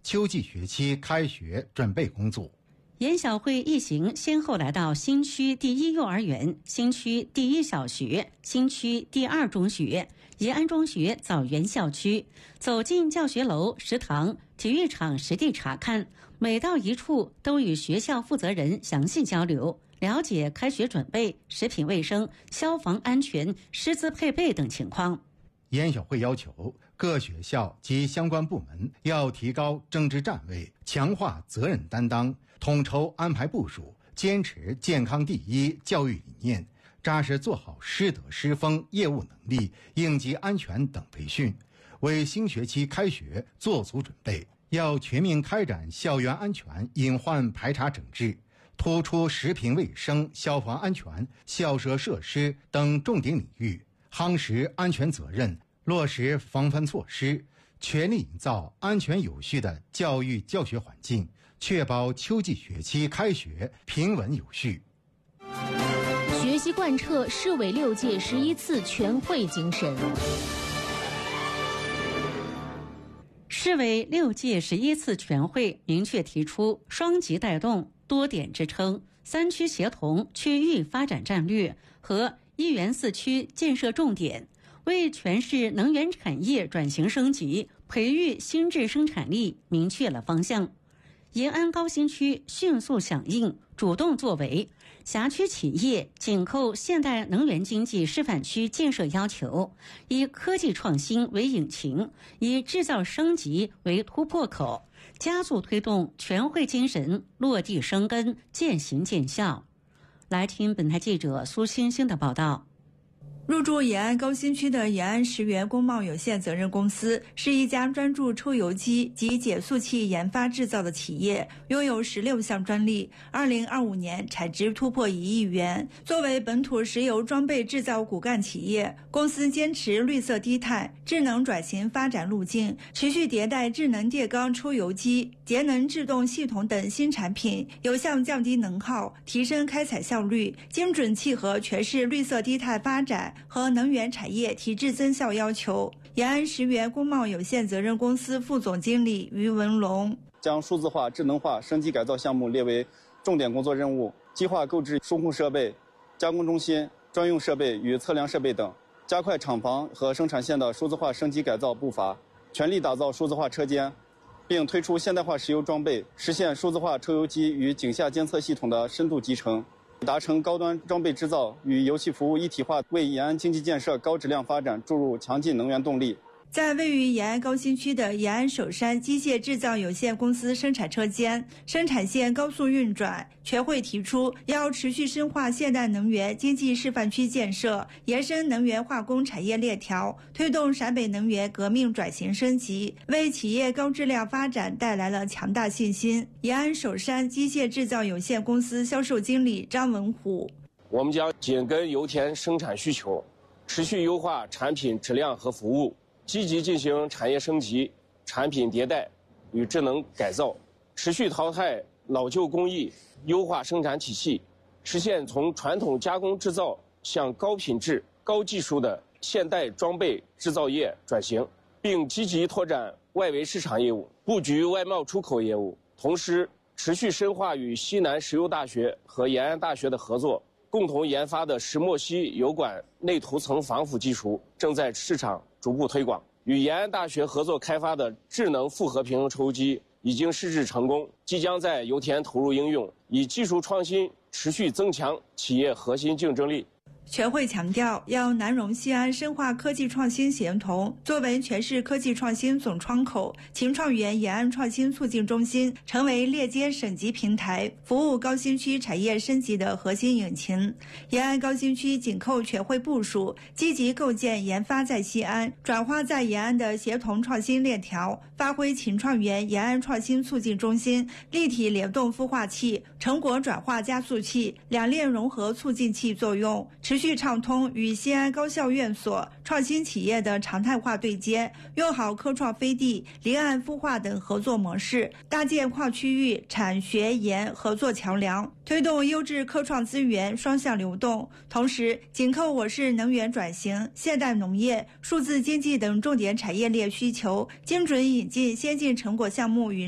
秋季学期开学准备工作。 研小会一行先后来到新区第一幼儿园、新区第一小学、新区第二中学、延安中学枣园校区，走进教学楼、食堂、体育场实地查看，每到一处都与学校负责人详细交流，了解开学准备、食品卫生、消防安全、师资配备等情况。 研小会要求各学校及相关部门要提高政治站位，强化责任担当，统筹安排部署，坚持健康第一教育理念，扎实做好师德师风、业务能力、应急安全等培训，为新学期开学做足准备。要全面开展校园安全隐患排查整治，突出食品卫生、消防安全、校舍设施等重点领域，夯实安全责任，落实防范措施，全力营造安全有序的教育教学环境，确保秋季学期开学平稳有序。 学习贯彻市委6届11次全会精神。 市委6届11次全会明确提出双极带动、多点支撑、3区协同区域发展战略和1园4区建设重点，为全市能源产业转型升级、培育新质生产力明确了方向。延安高新区迅速响应，主动作为，辖区企业紧扣现代能源经济示范区建设要求，以科技创新为引擎，以制造升级为突破口，加速推动全会精神落地生根、渐行渐效。来听本台记者苏欣欣的报道。 入驻延安高新区的延安石源工贸有限责任公司是一家专注抽油机及减速器研发制造的企业，拥有16项专利，2025年产值突破1亿元。作为本土石油装备制造骨干企业，公司坚持绿色低碳、智能转型发展路径，持续迭代智能电缸抽油机、节能制动系统等新产品，有效降低能耗，提升开采效率，精准契合全市绿色低碳发展和能源产业提质增效要求。延安石源工贸有限责任公司副总经理于文龙将数字化、智能化升级改造项目列为重点工作任务，计划购置数控设备、加工中心、专用设备与测量设备等，加快厂房和生产线的数字化升级改造步伐，全力打造数字化车间，并推出现代化石油装备，实现数字化抽油机与井下监测系统的深度集成，达成高端装备制造与油气服务一体化，为延安经济建设高质量发展注入强劲能源动力。 在位于延安高新区的延安首山机械制造有限公司生产车间，生产线高速运转。全会提出要持续深化现代能源经济示范区建设，延伸能源化工产业链条，推动陕北能源革命转型升级，为企业高质量发展带来了强大信心。延安首山机械制造有限公司销售经理张文虎： 我们将紧跟油田生产需求，持续优化产品质量和服务，积极进行产业升级、产品迭代与智能改造，持续淘汰老旧工艺，优化生产体系，实现从传统加工制造向高品质、高技术的现代装备制造业转型，并积极拓展外围市场业务，布局外贸出口业务，同时持续深化与西南石油大学和延安大学的合作，共同研发的石墨烯油管内涂层防腐技术正在市场逐步推广，与延安大学合作开发的智能复合平衡抽油机已经试制成功，即将在油田投入应用，以技术创新持续增强企业核心竞争力。 全会强调，要南融西安深化科技创新协同，作为全市科技创新总窗口，秦创园延安创新促进中心成为列接省级平台，服务高新区产业升级的核心引擎。延安高新区紧扣全会部署，积极构建研发在西安、转化在延安的协同创新链条，发挥秦创园延安创新促进中心立体联动孵化器、成果转化加速器、两链融合促进器作用，持续畅通与西安高校院所、创新企业的常态化对接，用好科创飞地、离岸孵化等合作模式，搭建跨区域产学研合作桥梁，推动优质科创资源双向流动。同时，紧扣我市能源转型、现代农业、数字经济等重点产业链需求，精准引进先进成果项目与